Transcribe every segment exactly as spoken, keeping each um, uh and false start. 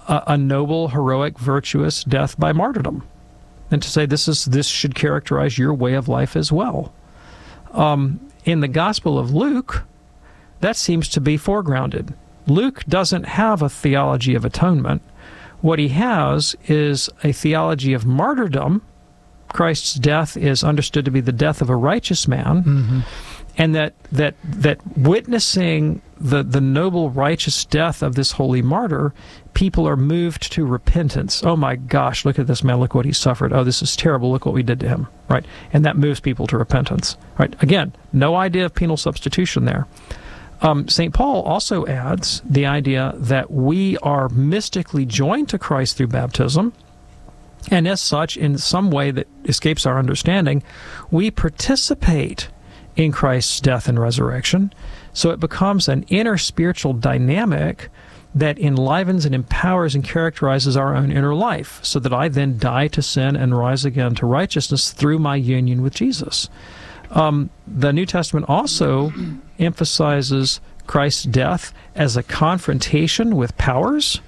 a, a noble, heroic, virtuous death by martyrdom, and to say this is this should characterize your way of life as well. Um, in the Gospel of Luke, that seems to be foregrounded. Luke doesn't have a theology of atonement. What he has is a theology of martyrdom. Christ's death is understood to be the death of a righteous man, mm-hmm. and that that that witnessing the, the noble, righteous death of this holy martyr, people are moved to repentance. Oh my gosh, look at this man, look what he suffered. Oh, this is terrible, look what we did to him, right? And that moves people to repentance, right? Again, no idea of penal substitution there. Um, Saint Paul also adds the idea that we are mystically joined to Christ through baptism, and as such, in some way that escapes our understanding, we participate in Christ's death and resurrection. So it becomes an inner spiritual dynamic that enlivens and empowers and characterizes our own inner life, so that I then die to sin and rise again to righteousness through my union with Jesus. Um, the New Testament also emphasizes Christ's death as a confrontation with powers,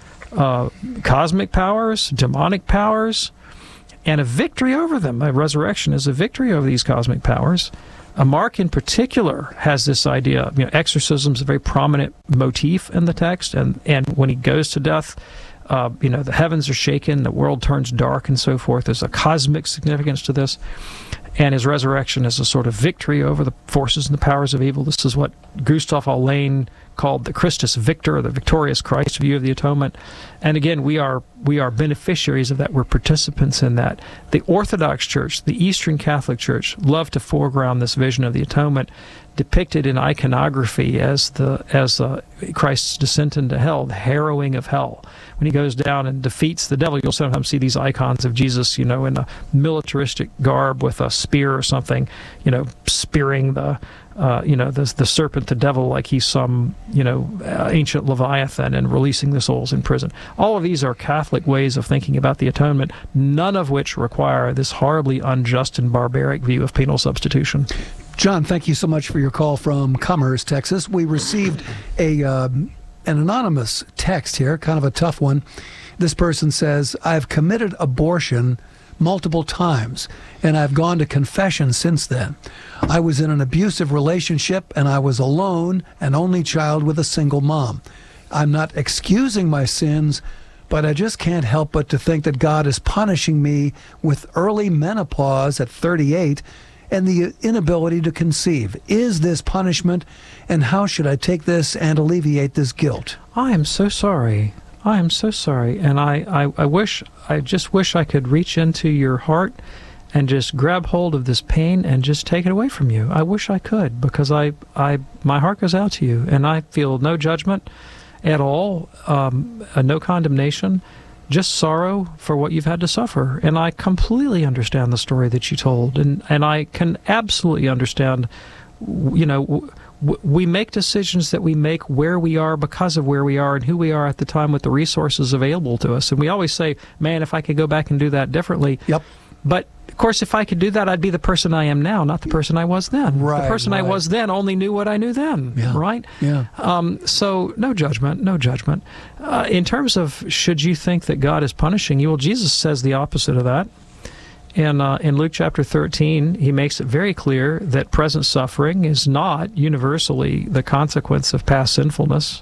uh, cosmic powers, demonic powers, and a victory over them. A resurrection is a victory over these cosmic powers. Uh, Mark in particular has this idea. You know, exorcism is a very prominent motif in the text, and, and when he goes to death, uh, you know, the heavens are shaken, the world turns dark, and so forth. There's a cosmic significance to this. And his resurrection is a sort of victory over the forces and the powers of evil. This is what Gustave Allain called the Christus Victor, the victorious Christ view of the atonement. And again, we are we are beneficiaries of that. We're participants in that. The Orthodox Church, the Eastern Catholic Church, love to foreground this vision of the atonement, depicted in iconography as the as uh, Christ's descent into hell, the harrowing of hell. When he goes down and defeats the devil, you'll sometimes see these icons of Jesus, you know, in a militaristic garb with a spear or something, you know, spearing the, uh, you know, the, the serpent, the devil, like he's some, you know, uh, ancient Leviathan, and releasing the souls in prison. All of these are Catholic ways of thinking about the atonement, none of which require this horribly unjust and barbaric view of penal substitution. John, thank you so much for your call from Commerce, Texas. We received a um, an anonymous text here, kind of a tough one. This person says, I've committed abortion multiple times, and I've gone to confession since then. I was in an abusive relationship, and I was alone, an only child with a single mom. I'm not excusing my sins, but I just can't help but to think that God is punishing me with early menopause at thirty-eight and the inability to conceive. Is this punishment, and how should I take this and alleviate this guilt? I am so sorry. I am so sorry, and I, I, I wish, I just wish I could reach into your heart and just grab hold of this pain and just take it away from you. I wish I could, because I, I, my heart goes out to you, and I feel no judgment at all, um, uh, no condemnation, just sorrow for what you've had to suffer. And I completely understand the story that you told, and, and I can absolutely understand, you know, w- we make decisions that we make where we are because of where we are and who we are at the time with the resources available to us. And we always say, man, if I could go back and do that differently. Yep. But, of course, if I could do that, I'd be the person I am now, not the person I was then. Right, the person right. I was then only knew what I knew then, yeah. right? Yeah. Um, so no judgment, no judgment. Uh, in terms of should you think that God is punishing you, well, Jesus says the opposite of that. In, uh, in Luke chapter thirteen, he makes it very clear that present suffering is not universally the consequence of past sinfulness.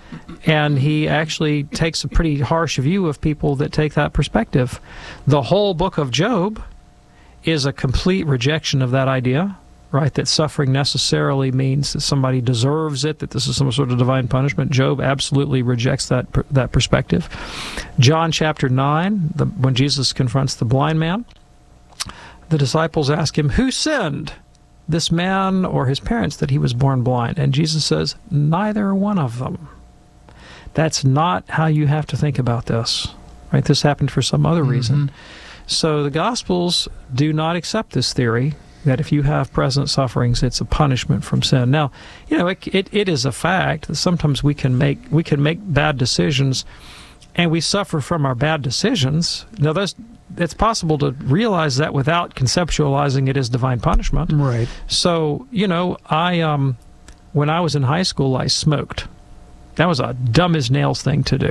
And he actually takes a pretty harsh view of people that take that perspective. The whole book of Job is a complete rejection of that idea, right? That suffering necessarily means that somebody deserves it, that this is some sort of divine punishment. Job absolutely rejects that that perspective. John chapter nine, the, when Jesus confronts the blind man, the disciples ask him, who sinned, this man or his parents, that he was born blind? And Jesus says, neither one of them. That's not how you have to think about this, right? This happened for some other reason. Mm-hmm. So the Gospels do not accept this theory that if you have present sufferings, it's a punishment from sin. Now, you know, it, it, it is a fact that sometimes we can make we can make bad decisions, and we suffer from our bad decisions. Now, that's it's possible to realize that without conceptualizing it as divine punishment. Right. So, you know, I um, when I was in high school, I smoked. That was a dumb as nails thing to do.